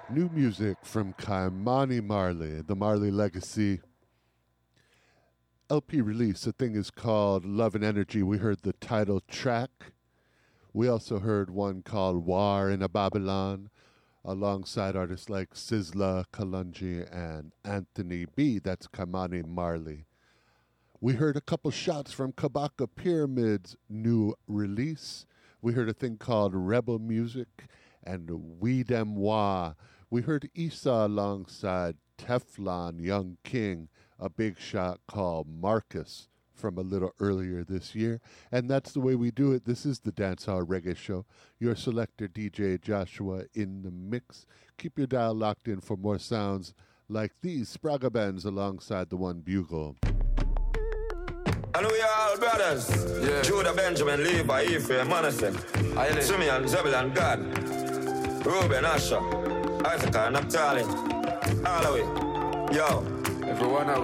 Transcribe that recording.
New music from Ky-Mani Marley, the Marley Legacy LP release. The thing is called Love and Energy. We heard the title track. We also heard one called War in a Babylon, alongside artists like Sizzla, Kalonji, and Anthony B. That's Ky-Mani Marley. We heard a couple shots from Kabaka Pyramid's new release. We heard a thing called Rebel Music and We Dem Wah. We heard Issa alongside Teflon Young King, a big shot called Marcus from a little earlier this year. And that's the way we do it. This is the Dancehall Reggae Show. Your selector DJ Joshua in the mix. Keep your dial locked in for more sounds like these Spraga bands alongside the one Bugle. And we are all brothers. Yeah. Judah, Benjamin, Levi, Ephraim, Manasseh, Simeon, Zebulun, Gad, Reuben, Asher, Isaac, Naphtali. All the way. Yo. Everyone